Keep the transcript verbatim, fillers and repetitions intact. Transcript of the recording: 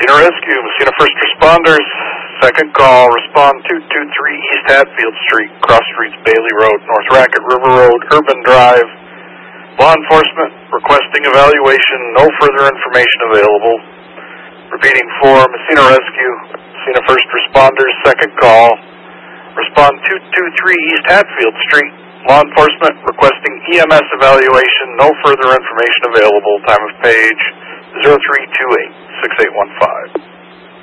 Messina Rescue, Messina First Responders, second call, respond two two three East Hatfield Street, Cross Streets, Bailey Road, North Racket River Road, Urban Drive. Law enforcement requesting evaluation, no further information available. Repeating for Messina Rescue, Messina First Responders, second call, respond two two three East Hatfield Street. Law enforcement requesting E M S evaluation, no further information available. Time of page zero three two eight, six eight one five.